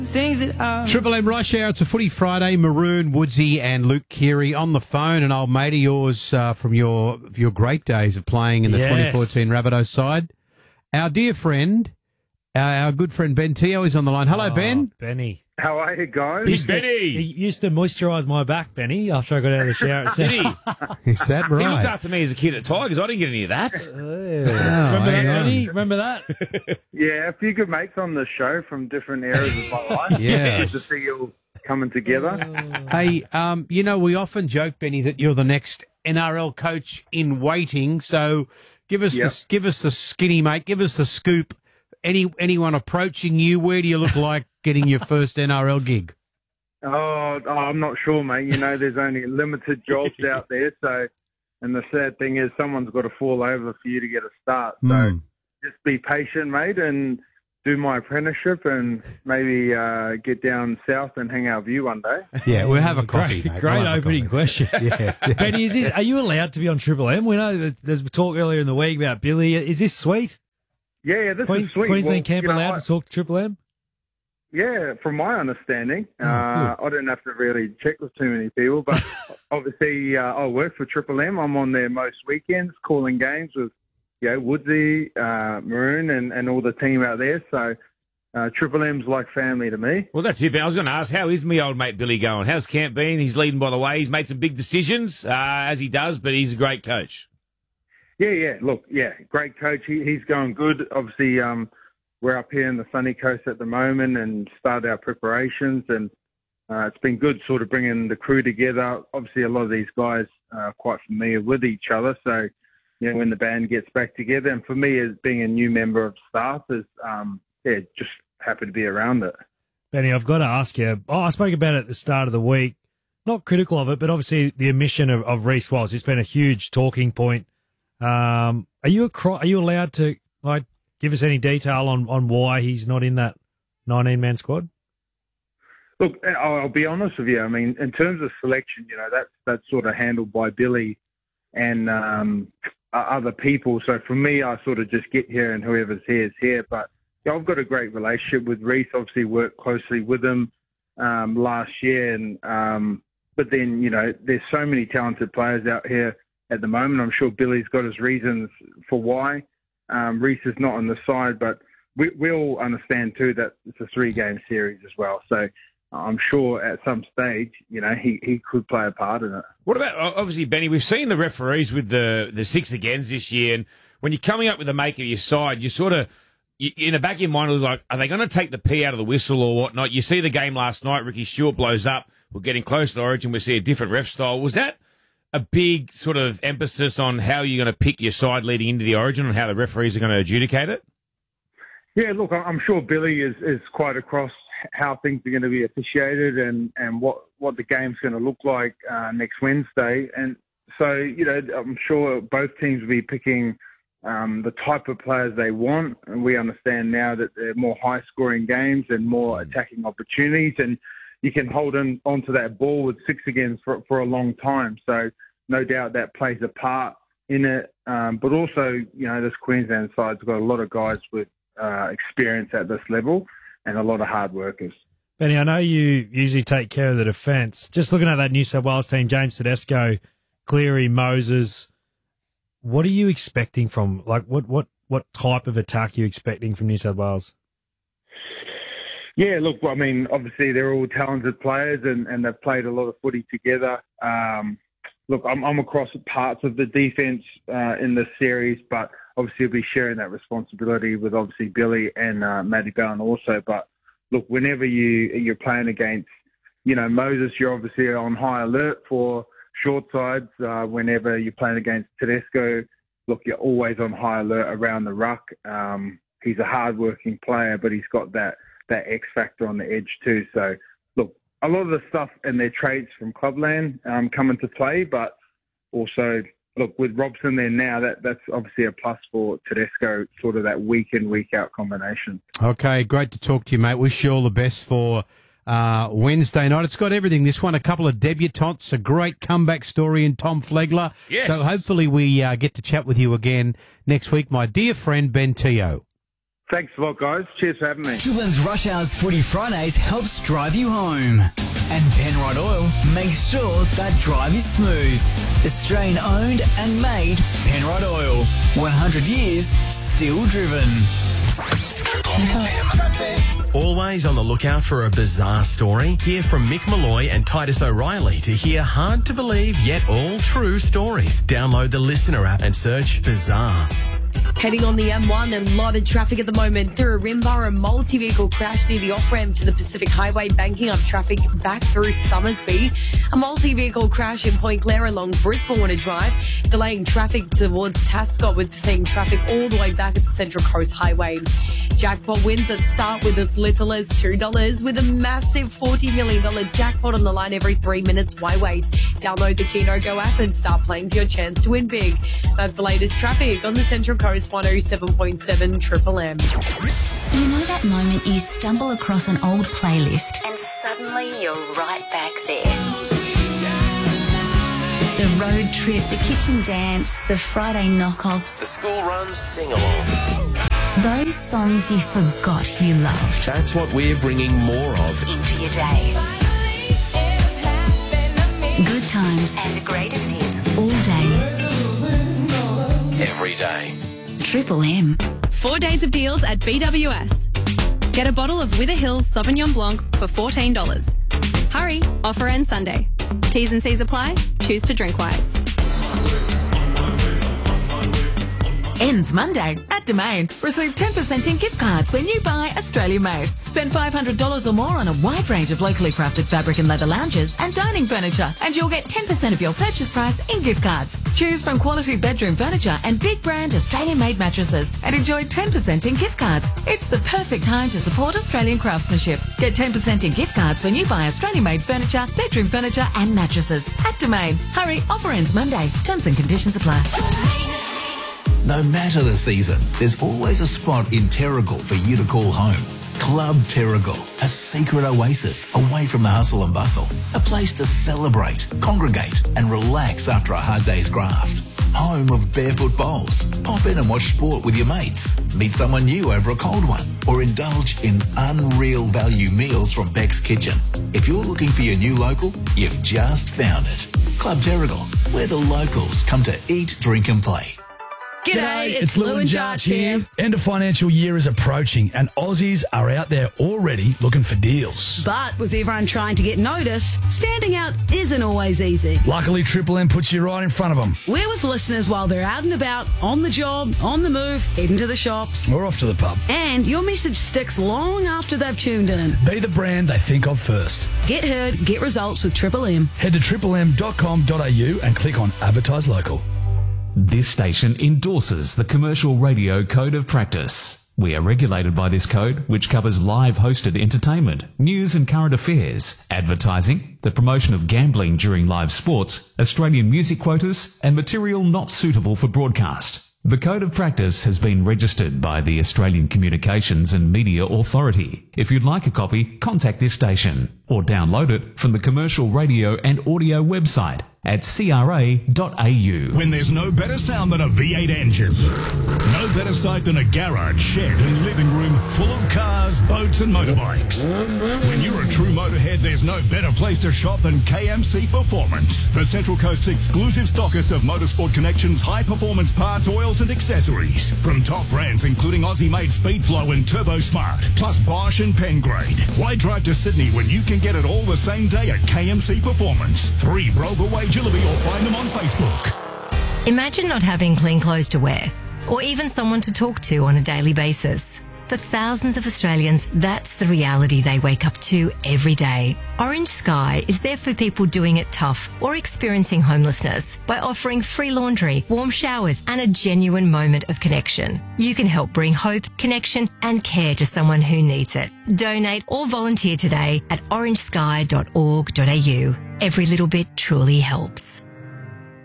Triple M Rush Hour. It's a footy Friday. Maroon, Woodsy and Luke Keary on the phone. An old mate of yours from your great days of playing in the 2014 Rabbitohs side. Our dear friend, our good friend Ben Teo is on the line. Hello, Ben. Benny. How are you guys? He used to moisturise my back, Benny, after I got out of the shower. Did he? Is that He looked right? after me as a kid at Tigers. I didn't get any of that. Remember that, Benny? Remember that? Yeah, a few good mates on the show from different eras of my life. Yes. Good to see you all coming together. Hey, we often joke, Benny, that you're the next NRL coach in waiting. So give us the skinny, mate. Give us the scoop. Anyone approaching you? Where do you look like getting your first NRL gig? Oh, I'm not sure, mate. You know, there's only limited jobs out there. So, and the sad thing is someone's got to fall over for you to get a start. So just be patient, mate, and do my apprenticeship and maybe get down south and hang out with you one day. Yeah, we'll have a coffee, mate. Great We'll have a opening coffee. question. Yeah. Benny, are you allowed to be on Triple M? We know that there's talk earlier in the week about Billy. Is this sweet? Yeah, this is sweet. Queensland camp allowed to talk to Triple M? Yeah, from my understanding, I don't have to really check with too many people, but obviously I work for Triple M. I'm on there most weekends calling games with Woodsy, Maroon, and all the team out there. So Triple M's like family to me. Well, that's it, Ben. I was going to ask, how is me old mate Billy going? How's camp been? He's leading by the way. He's made some big decisions, as he does, but he's a great coach. Yeah. Look, great coach. He's going good. Obviously, we're up here in the sunny coast at the moment and started our preparations, and it's been good sort of bringing the crew together. Obviously, a lot of these guys are quite familiar with each other, so when the band gets back together, and for me as being a new member of staff, is just happy to be around it. Benny, I've got to ask you. I spoke about it at the start of the week. Not critical of it, but obviously the omission of Reece Walsh. It's been a huge talking point. Are you allowed to give us any detail on why he's not in that 19-man squad? Look, I'll be honest with you. I mean, in terms of selection, that's sort of handled by Billy and other people. So for me, I sort of just get here and whoever's here is here. But I've got a great relationship with Reece. Obviously, worked closely with him last year, and but then there's so many talented players out here at the moment. I'm sure Billy's got his reasons for why. Reece is not on the side, but we all understand too that it's a 3-game series as well. So I'm sure at some stage, he could play a part in it. What about, obviously, Benny, we've seen the referees with the six agains this year, and when you're coming up with the make of your side, you sort of, in the back of your mind, it was like, are they going to take the pee out of the whistle or whatnot? You see the game last night, Ricky Stewart blows up, we're getting close to Origin, we see a different ref style. Was that a big sort of emphasis on how you're going to pick your side leading into the Origin and how the referees are going to adjudicate it? Yeah, look, I'm sure Billy is quite across how things are going to be officiated and what the game's going to look like next Wednesday. And so, I'm sure both teams will be picking the type of players they want. And we understand now that they're more high-scoring games and more attacking opportunities. And you can hold onto that ball with 6 agains for a long time. So no doubt that plays a part in it. But also, this Queensland side's got a lot of guys with experience at this level and a lot of hard workers. Benny, I know you usually take care of the defence. Just looking at that New South Wales team, James Tedesco, Cleary, Moses, what are you expecting from, what type of attack are you expecting from New South Wales? Yeah, look, I mean, obviously they're all talented players and they've played a lot of footy together. Look, I'm across parts of the defence in this series, but obviously we'll be sharing that responsibility with obviously Billy and Matty Bowen also. But look, whenever you're playing against, Moses, you're obviously on high alert for short sides. Whenever you're playing against Tedesco, look, you're always on high alert around the ruck. He's a hard-working player, but he's got that X factor on the edge too. So, look, a lot of the stuff and their traits from Clubland come into play, but also, look, with Robson there now, that's obviously a plus for Tedesco, sort of that week in, week out combination. Okay, great to talk to you, mate. Wish you all the best for Wednesday night. It's got everything. This one, a couple of debutantes, a great comeback story in Tom Flegler. Yes. So hopefully we get to chat with you again next week, my dear friend Ben Teo. Thanks a lot, guys. Cheers for having me. Triple M's Rush Hours Footy Fridays helps drive you home. And Penrite Oil makes sure that drive is smooth. Australian owned and made Penrite Oil. 100 years, still driven. Triple M. Always on the lookout for a bizarre story? Hear from Mick Malloy and Titus O'Reilly to hear hard to believe yet all true stories. Download the Listener app and search Bizarre. Heading on the M1 and a lot of traffic at the moment through Rimba, a multi-vehicle crash near the off-ramp to the Pacific Highway, banking up traffic back through Summersby. A multi-vehicle crash in Point Clare along Brisbane Drive, delaying traffic towards Tascott with seeing traffic all the way back at the Central Coast Highway. Jackpot wins at start with as little as $2 with a massive $40 million jackpot on the line every 3 minutes. Why wait? Download the Keno Go app and start playing for your chance to win big. That's the latest traffic on the Central Coast 107.7 Triple M. You know that moment you stumble across an old playlist and suddenly you're right back there. The road trip, the kitchen dance, the Friday knockoffs. The school runs sing-along. Those songs you forgot you loved. That's what we're bringing more of into your day. Good times and the greatest hits all day. every day. Triple M. 4 days of deals at BWS. Get a bottle of Wither Hills Sauvignon Blanc for $14. Hurry, offer ends Sunday. T's and C's apply. Choose to drink wise. Ends Monday at Domain. Receive 10% in gift cards when you buy Australian made. Spend $500 or more on a wide range of locally crafted fabric and leather lounges and dining furniture, and you'll get 10% of your purchase price in gift cards. Choose from quality bedroom furniture and big brand Australian made mattresses and enjoy 10% in gift cards. It's the perfect time to support Australian craftsmanship. Get 10% in gift cards when you buy Australian made furniture, bedroom furniture and mattresses at Domain. Hurry, offer ends Monday. Terms and conditions apply. No matter the season, there's always a spot in Terrigal for you to call home. Club Terrigal, a secret oasis away from the hustle and bustle. A place to celebrate, congregate and relax after a hard day's graft. Home of barefoot bowls. Pop in and watch sport with your mates. Meet someone new over a cold one. Or indulge in unreal value meals from Beck's Kitchen. If you're looking for your new local, you've just found it. Club Terrigal, where the locals come to eat, drink and play. G'day, it's Lou and Jarch here. End of financial year is approaching and Aussies are out there already looking for deals. But with everyone trying to get noticed, standing out isn't always easy. Luckily, Triple M puts you right in front of them. We're with listeners while they're out and about, on the job, on the move, heading to the shops. Or off to the pub. And your message sticks long after they've tuned in. Be the brand they think of first. Get heard, get results with Triple M. Head to triplem.com.au and click on Advertise Local. This station endorses the Commercial Radio Code of Practice. We are regulated by this code, which covers live hosted entertainment, news and current affairs, advertising, the promotion of gambling during live sports, Australian music quotas, and material not suitable for broadcast. The Code of Practice has been registered by the Australian Communications and Media Authority. If you'd like a copy, contact this station or download it from the Commercial Radio and Audio website at cra.au. When there's no better sound than a V8 engine, no better sight than a garage, shed and living room full of cars, boats and motorbikes. When you're a true motorhead, there's no better place to shop than KMC Performance, the Central Coast's exclusive stockist of Motorsport Connection's high-performance parts, oils and accessories. From top brands including Aussie-made Speedflow and Turbo Smart, plus Bosch and Pengrade. Why drive to Sydney when you can get it all the same day at KMC Performance? 3 Broga Way, Jillaby, or find them on Facebook. Imagine not having clean clothes to wear, or even someone to talk to on a daily basis. For thousands of Australians, that's the reality they wake up to every day. Orange Sky is there for people doing it tough or experiencing homelessness by offering free laundry, warm showers, and a genuine moment of connection. You can help bring hope, connection, and care to someone who needs it. Donate or volunteer today at orangesky.org.au. Every little bit truly helps.